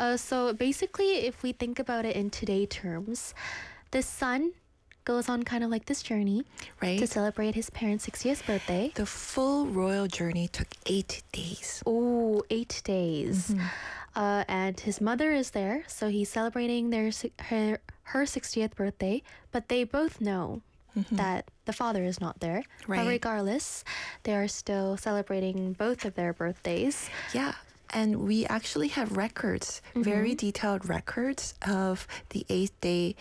So basically, if we think about it in today terms, the son goes on kind of like this journey Right. to celebrate his parents' 60th birthday. The full royal journey took 8 days. Oh, 8 days. Mhm. And his mother is there, so he's celebrating her 60th birthday, but they both know that the father is not there. But Right. regardless, they are still celebrating both of their birthdays. Yeah. And we actually have records, very detailed records of the 8-day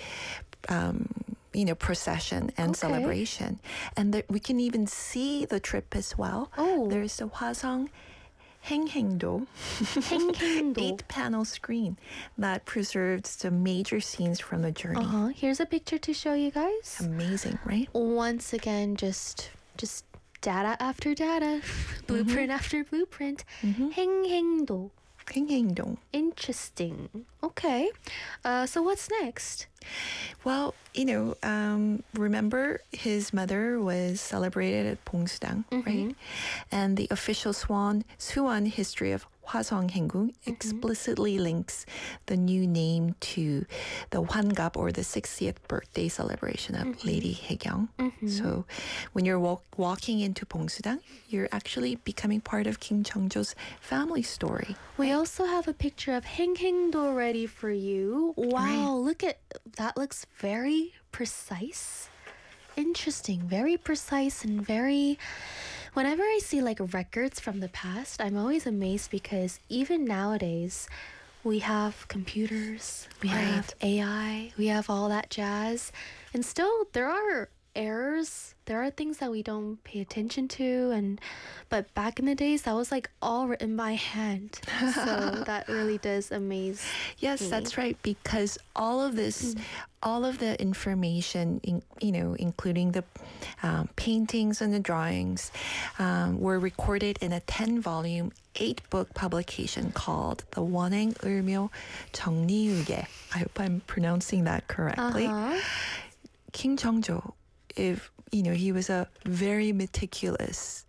procession and Okay. celebration. And we can even see the trip as well. Oh. There's the Hwasong 행행도 행행도. 8-panel screen that preserves the major scenes from the journey. Here's a picture to show you guys. Amazing, right? Once again, just data after data, blueprint after blueprint. 행행도. 행행동. Interesting. Okay. So what's next? Well, remember his mother was celebrated at Bongsu-dang, right? And the official Suwon history of Hwasong Haengung explicitly links the new name to the Hwangap, or the 60th birthday celebration of Lady Haegyang. So when you're walking into Bongsu-dang, you're actually becoming part of King Jeongjo's family story. We also have a picture of 행행도 ready for you. Wow, look at that, looks very precise. Interesting, very precise and very... Whenever I see like records from the past, I'm always amazed because even nowadays we have computers, we have AI, we have all that jazz, and still there are errors. There are things that we don't pay attention to, but back in the days that was like all written by hand. So that really does amaze Yes, me. that's right, because all of this, all of the information, including the paintings and the drawings, were recorded in a 10-volume, 8-book publication called the Woneng Eulmyo 정리유예. I hope I'm pronouncing that correctly. King Jeongjo, he was a very meticulous,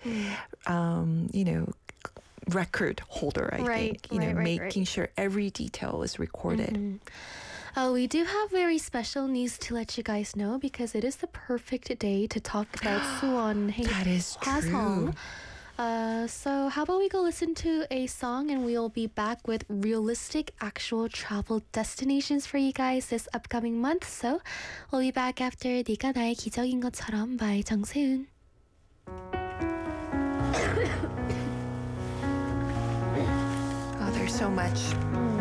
record holder, I think, making sure every detail was recorded. We do have very special news to let you guys know because it is the perfect day to talk about Suwon That is Hwasong. true. So how about we go listen to a song and we'll be back with realistic actual travel destinations for you guys this upcoming month. So we'll be back after 네가 나의 기적인 것처럼 by 정세훈. Oh, there's so much.